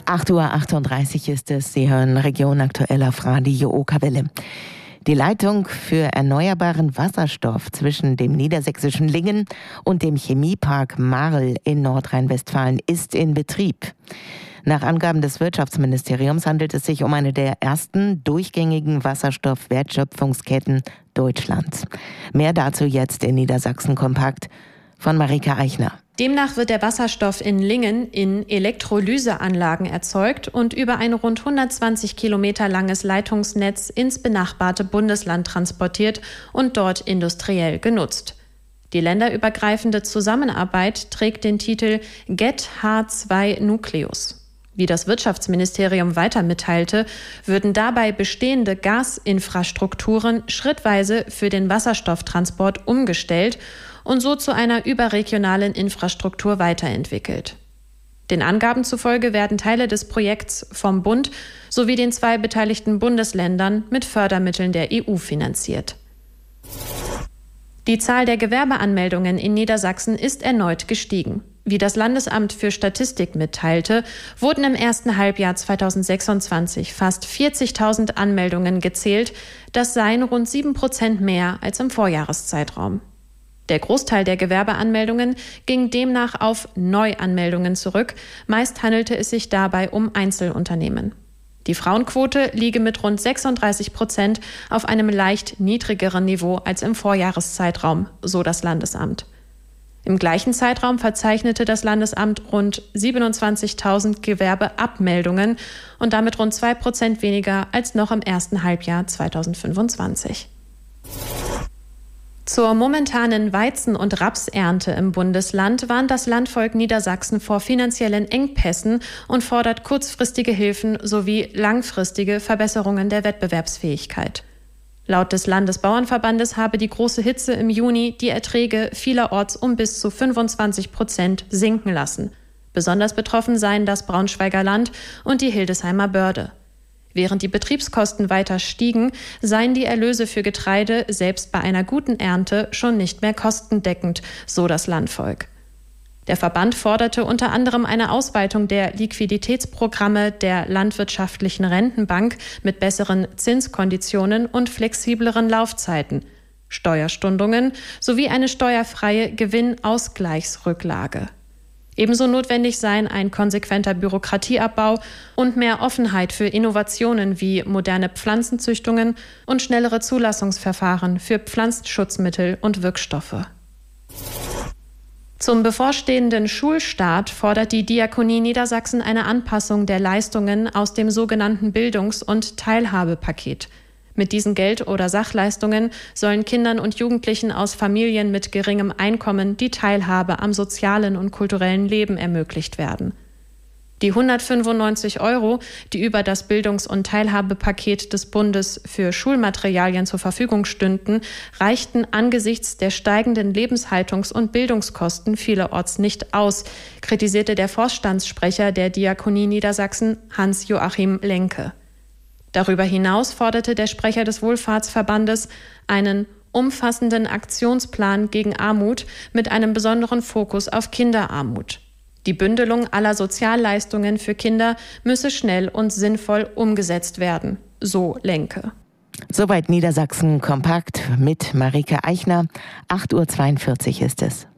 8:38 Uhr ist es. Sie hören Region aktuell auf Radio Okerwelle. Die Leitung für erneuerbaren Wasserstoff zwischen dem niedersächsischen Lingen und dem Chemiepark Marl in Nordrhein-Westfalen ist in Betrieb. Nach Angaben des Wirtschaftsministeriums handelt es sich um eine der ersten durchgängigen Wasserstoffwertschöpfungsketten Deutschlands. Mehr dazu jetzt in Niedersachsen kompakt von Marika Eichner. Demnach wird der Wasserstoff in Lingen in Elektrolyseanlagen erzeugt und über ein rund 120 Kilometer langes Leitungsnetz ins benachbarte Bundesland transportiert und dort industriell genutzt. Die länderübergreifende Zusammenarbeit trägt den Titel GET H2 Nucleus. Wie das Wirtschaftsministerium weiter mitteilte, würden dabei bestehende Gasinfrastrukturen schrittweise für den Wasserstofftransport umgestellt und so zu einer überregionalen Infrastruktur weiterentwickelt. Den Angaben zufolge werden Teile des Projekts vom Bund sowie den 2 beteiligten Bundesländern mit Fördermitteln der EU finanziert. Die Zahl der Gewerbeanmeldungen in Niedersachsen ist erneut gestiegen. Wie das Landesamt für Statistik mitteilte, wurden im ersten Halbjahr 2026 fast 40.000 Anmeldungen gezählt. Das seien rund 7% mehr als im Vorjahreszeitraum. Der Großteil der Gewerbeanmeldungen ging demnach auf Neuanmeldungen zurück. Meist handelte es sich dabei um Einzelunternehmen. Die Frauenquote liege mit rund 36% auf einem leicht niedrigeren Niveau als im Vorjahreszeitraum, so das Landesamt. Im gleichen Zeitraum verzeichnete das Landesamt rund 27.000 Gewerbeabmeldungen und damit rund 2% weniger als noch im ersten Halbjahr 2025. Zur momentanen Weizen- und Rapsernte im Bundesland warnt das Landvolk Niedersachsen vor finanziellen Engpässen und fordert kurzfristige Hilfen sowie langfristige Verbesserungen der Wettbewerbsfähigkeit. Laut des Landesbauernverbandes habe die große Hitze im Juni die Erträge vielerorts um bis zu 25% sinken lassen. Besonders betroffen seien das Braunschweiger Land und die Hildesheimer Börde. Während die Betriebskosten weiter stiegen, seien die Erlöse für Getreide selbst bei einer guten Ernte schon nicht mehr kostendeckend, so das Landvolk. Der Verband forderte unter anderem eine Ausweitung der Liquiditätsprogramme der landwirtschaftlichen Rentenbank mit besseren Zinskonditionen und flexibleren Laufzeiten, Steuerstundungen sowie eine steuerfreie Gewinnausgleichsrücklage. Ebenso notwendig seien ein konsequenter Bürokratieabbau und mehr Offenheit für Innovationen wie moderne Pflanzenzüchtungen und schnellere Zulassungsverfahren für Pflanzenschutzmittel und Wirkstoffe. Zum bevorstehenden Schulstart fordert die Diakonie Niedersachsen eine Anpassung der Leistungen aus dem sogenannten Bildungs- und Teilhabepaket. Mit diesen Geld- oder Sachleistungen sollen Kindern und Jugendlichen aus Familien mit geringem Einkommen die Teilhabe am sozialen und kulturellen Leben ermöglicht werden. Die 195 €, die über das Bildungs- und Teilhabepaket des Bundes für Schulmaterialien zur Verfügung stünden, reichten angesichts der steigenden Lebenshaltungs- und Bildungskosten vielerorts nicht aus, kritisierte der Vorstandssprecher der Diakonie Niedersachsen, Hans-Joachim Lenke. Darüber hinaus forderte der Sprecher des Wohlfahrtsverbandes einen umfassenden Aktionsplan gegen Armut mit einem besonderen Fokus auf Kinderarmut. Die Bündelung aller Sozialleistungen für Kinder müsse schnell und sinnvoll umgesetzt werden, so Lenke. Soweit Niedersachsen kompakt mit Marika Eichner. 8:42 Uhr ist es.